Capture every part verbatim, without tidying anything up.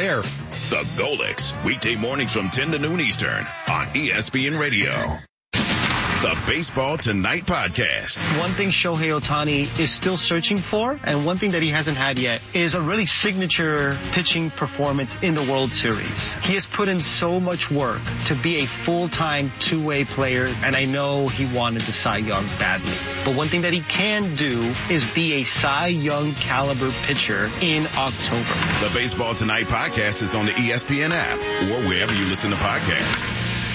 there. The Golics, weekday mornings from ten to noon Eastern on E S P N Radio. The Baseball Tonight podcast. One thing Shohei Ohtani is still searching for, and one thing that he hasn't had yet, is a really signature pitching performance in the World Series. He has put in so much work to be a full-time two-way player, and I know he wanted the Cy Young badly. But one thing that he can do is be a Cy Young caliber pitcher in October. The Baseball Tonight podcast is on the E S P N app or wherever you listen to podcasts.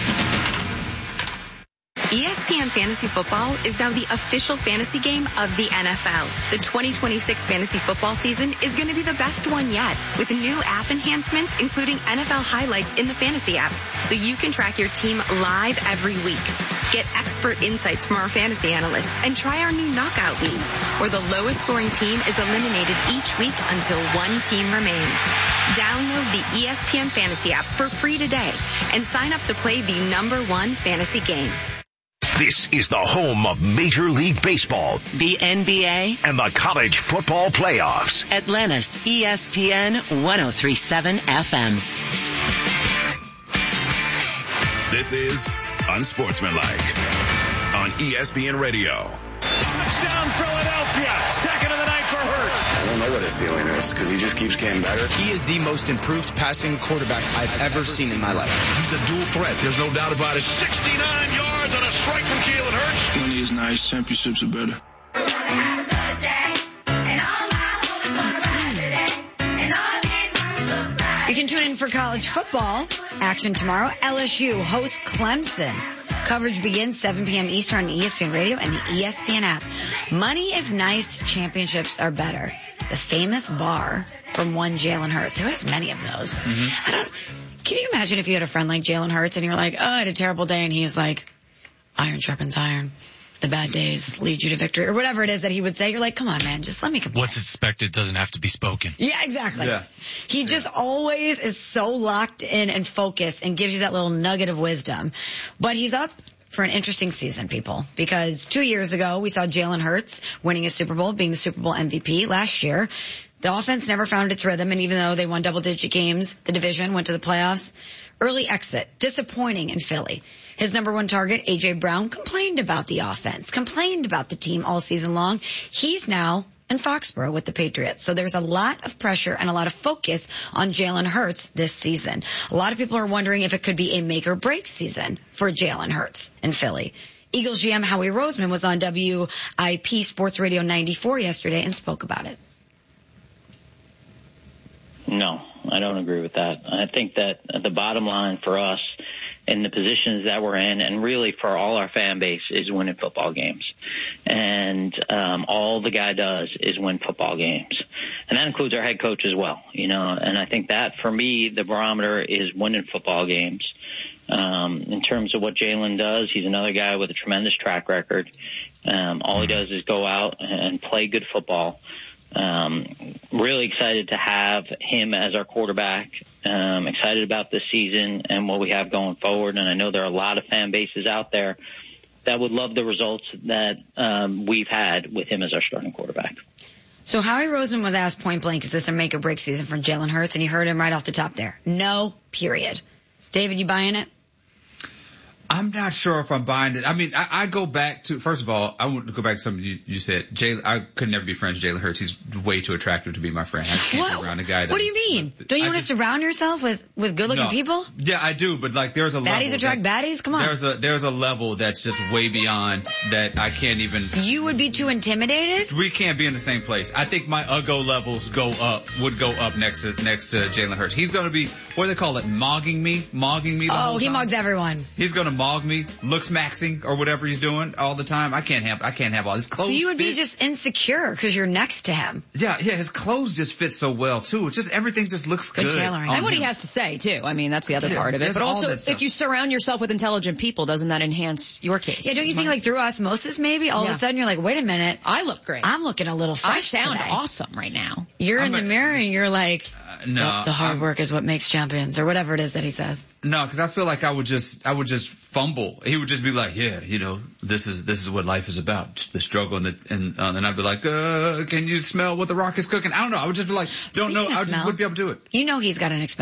E S P N Fantasy Football is now the official fantasy game of the N F L. The twenty twenty-six fantasy football season is going to be the best one yet, with new app enhancements, including N F L highlights in the fantasy app, so you can track your team live every week. Get expert insights from our fantasy analysts and try our new knockout leagues, where the lowest scoring team is eliminated each week until one team remains. Download the E S P N Fantasy app for free today and sign up to play the number one fantasy game. This is the home of Major League Baseball, the N B A, and the college football playoffs. Atlanta's E S P N one oh three point seven F M. This is Unsportsmanlike on E S P N Radio. Touchdown Philadelphia, second of the night for Hurts. I don't know what his ceiling is because he just keeps getting better. He is the most improved passing quarterback I've ever seen in my life. He's a dual threat. There's no doubt about it. sixty-nine yards and a strike from Jalen Hurts. Money is nice. Championships are better. You can tune in for college football action tomorrow. L S U hosts Clemson. Coverage begins seven p.m. Eastern on E S P N Radio and the E S P N app. Money is nice. Championships are better. The famous bar from one Jalen Hurts, who has many of those. Mm-hmm. I don't. Can you imagine if you had a friend like Jalen Hurts and you're like, oh, I had a terrible day, and he's like, iron sharpens iron. The bad days lead you to victory, or whatever it is that he would say. You're like, come on, man, just let me complain. What's expected doesn't have to be spoken. Yeah, exactly. Yeah. He yeah. just always is so locked in and focused and gives you that little nugget of wisdom. But he's up for an interesting season, people, because two years ago we saw Jalen Hurts winning a Super Bowl, being the Super Bowl M V P. Last year, the offense never found its rhythm, and even though they won double-digit games, the division went to the playoffs. Early exit, disappointing in Philly. His number one target, A J. Brown, complained about the offense, complained about the team all season long. He's now in Foxborough with the Patriots. So there's a lot of pressure and a lot of focus on Jalen Hurts this season. A lot of people are wondering if it could be a make or break season for Jalen Hurts in Philly. Eagles G M Howie Roseman was on W I P Sports Radio ninety-four yesterday and spoke about it. No, I don't agree with that. I think that the bottom line for us in the positions that we're in, and really for all our fan base, is winning football games. And um, all the guy does is win football games. And that includes our head coach as well, you know. And I think that, for me, the barometer is winning football games. Um, in terms of what Jalen does, he's another guy with a tremendous track record. Um, all he does is go out and play good football. Um, really excited to have him as our quarterback. Um, excited about this season and what we have going forward. And I know there are a lot of fan bases out there that would love the results that um, we've had with him as our starting quarterback. So Howie Roseman was asked point blank, is this a make or break season for Jalen Hurts? And you heard him right off the top there. No, period. David, you buying it? I'm not sure if I'm buying it. I mean, I, I go back to, first of all, I want to go back to something you, you said. Jay, I could never be friends with Jalen Hurts. He's way too attractive to be my friend. I can't what? be around a guy that What do you mean? With, Don't you I want just, to surround yourself with, with good-looking no. people? Yeah, I do, but like there's a baddies level. Baddies attract that, baddies? Come on. There's a, there's a level that's just way beyond that I can't even. You would be too intimidated? We can't be in the same place. I think my uggo levels go up, would go up next to, next to Jalen Hurts. He's going to be, what do they call it, mogging me? Mogging me the oh, whole he time. mogs everyone. He's going to mog me, looks maxing or whatever he's doing all the time. I can't have, I can't have all his clothes. So you would fit. be just insecure because you're next to him. Yeah, yeah, his clothes just fit so well too. It's just everything just looks good. Good tailoring. And what he has to say too. I mean, that's the other yeah, part of it. But also, if you surround yourself with intelligent people, doesn't that enhance your case? Yeah, don't you think like through osmosis maybe all yeah. of a sudden you're like, wait a minute, I look great. I'm looking a little fresh I sound today. awesome right now. You're I'm in the a, mirror and you're like, uh, no, well, the hard I'm, work is what makes champions, or whatever it is that he says. No, because I feel like I would just, I would just fumble. He would just be like, yeah, you know, this is this is what life is about, the struggle, and the, and, uh, and I'd be like, uh, can you smell what the Rock is cooking? I don't know. I would just be like, don't Speaking know. I just wouldn't be able to do it. You know, he's got an expensive